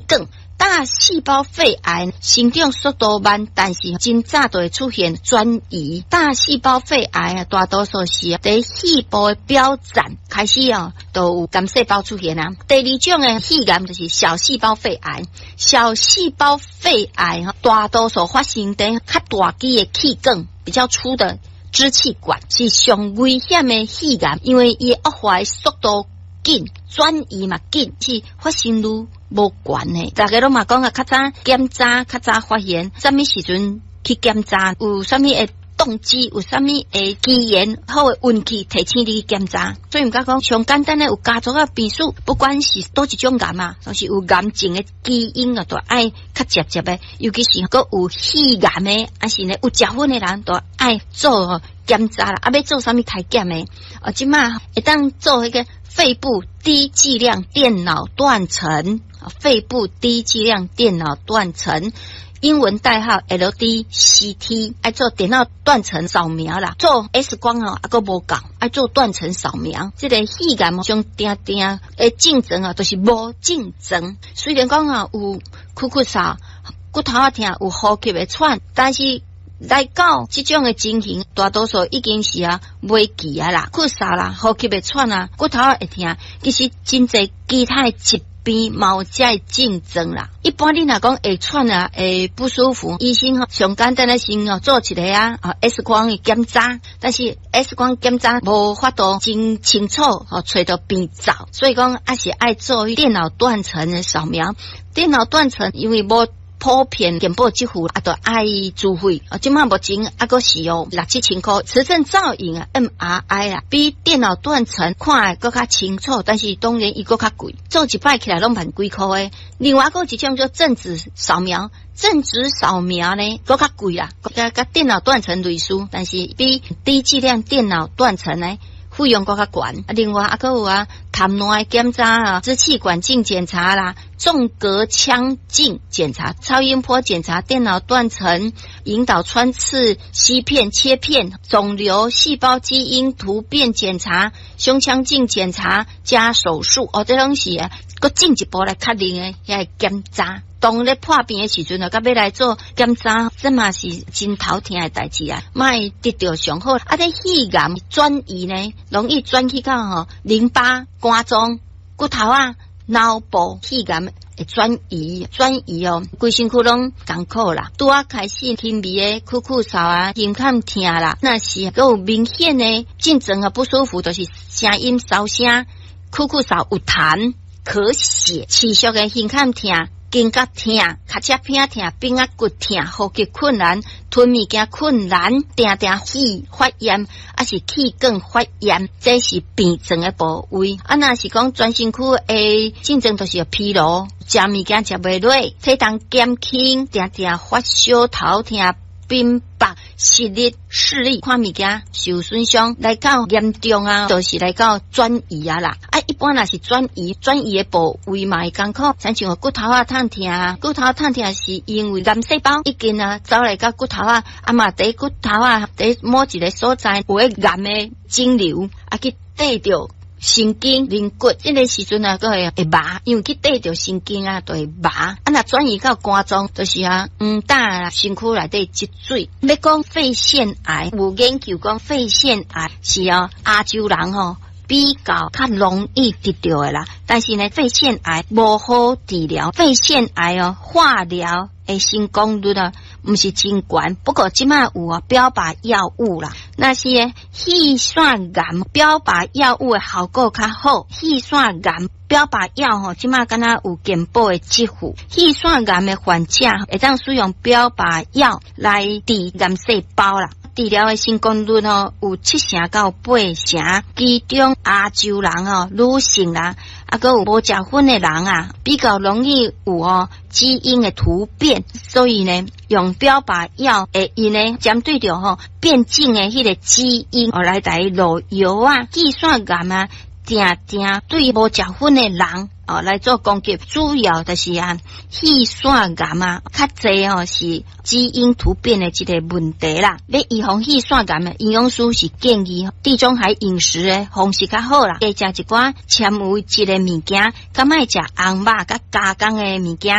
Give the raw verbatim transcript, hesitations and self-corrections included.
梗。大细胞肺癌生长速度慢，但是真早就会出现转移。大细胞肺癌啊，大多数是在细胞的表层开始啊，都有癌细胞出现啊。第二种的肺癌就是小细胞肺癌。小细胞肺癌啊，大多数发生在较大支的气管，比较粗的支气管，是上危险的肺癌，因为伊恶化的速度紧，转移嘛紧，是发生率无悬的。大家都嘛讲啊，较早检查，较早发现，什么时阵去检查，有什么会动机，有什么会机缘好的运气，提醒你去检查。所以毋甲讲，上简单的有家族的病史，不管是多一种癌啊，都是有癌症的基因啊，都爱较直接的。尤其是个有肺癌的，还是呢有结婚的人，都爱做检查啦。啊，要做什么开检的？哦，即马会当做迄个肺部低剂量电脑断层。肺部低剂量电脑断层，英文代号 L D C T， 爱做电脑断层扫描啦，做 X 光哦，啊个无够，爱做断层扫描。这个肺癌上定定诶竞争啊，都是无竞争。虽然讲啊有咳咳嗽、骨头啊痛、有呼吸的喘，但是来到这种的情形，大多数已经是啊袂记啊啦，咳嗽啦、呼吸的喘啊、骨头会痛，其实真侪其他的疾病毛在竞争啦。一般你若讲会喘啊、会不舒服，医生吼上简单的先哦做一个啊 X 光的检查，但是 X 光检查无法度真清楚哦找到病灶，所以讲还是爱做电脑断层的扫描。电脑断层因为无普遍健保支付啊，都爱自费啊。即马目前啊，个是哦六七千块。磁振造影啊 ，M R I 啊，比电脑断层看会更加清楚，但是当然伊更加贵，做一摆起来拢万几块诶。另外个一种叫正子扫描，正子扫描呢更加贵啦，甲甲电脑断层类似，但是比低剂量电脑断层呢费用更加悬。另外啊，个有啊，痰囊检查啊，支气管镜检查啦，纵隔腔镜检查，超音波检查，电脑断层、引导穿刺、吸片、切片、肿瘤、细胞基因突变检查、胸腔镜检查加手术。哦，这东西啊，搁进一步来确认诶，遐检查。当咧破病诶时阵啊，甲要来做检查，这嘛是真头疼诶代志啊，莫得到上好。啊，这肺癌转移呢，容易转去到吼淋巴、肝脏、骨头啊、脑部，肺癌会转移，转移哦，规身躯拢艰苦啦。拄啊开始轻微诶咳咳嗽啊、胸腔痛啦，那是都有明显诶症状啊不舒服，就是声音烧声、咳咳嗽有痰、咳血、持续诶胸腔痛。肩胛痛、脚趾片痛、柄仔骨痛、呼吸困难、吞物件困难、定定气发炎，还是气管发炎，这是病症的部位。啊，若是讲全身躯诶症状，就是疲劳、食物件食袂落、体重减轻、定定发烧、头痛、冰白、视力、视力看物件受损伤，来到严重啊，就是来到转移啊啦。啊，一般若是转移，转移的部位嘛会艰苦，亲像骨头啊痛痛啊，骨头痛痛是因为癌细胞已经啊走来到骨头啊，啊嘛伫骨头啊伫某一个所在有个癌的肿瘤啊去缀着神经鳞骨，这个时阵啊，个会会麻，因为去缀着神经啊，就会麻。啊，若转移到肝脏，就是啊，嗯，打身躯内底积水。要讲肺腺癌，有研究讲肺腺癌是啊，亚洲人吼比较较容易得到的啦。但是呢，肺腺癌无好治疗，肺腺癌哦，化疗的成功率啊，唔是真悬。不过即马有啊标靶药物啦。那些肺腺癌标靶药物的效果较好，肺腺癌标靶药吼，即马敢若有健保的支付。肺腺癌的患者会当使用标靶药来治癌细胞啦。治疗的成功率哦有七成到八成，其中亚洲人哦、女性啦，啊个有无结婚的人啊，比较容易有哦基因的突变，所以呢，用标靶药诶，伊呢针对着吼变种的迄个基因哦来来落药啊，肺腺癌啊，定定对无结婚的人哦来做攻击，主要就是啊肺腺癌啊，较济哦是基因突变的一个问题啦。要预防肺腺癌的营养师是建议地中海饮食的方式较好啦，加食一寡纤维质的物件，甲莫食红肉甲加工的物件。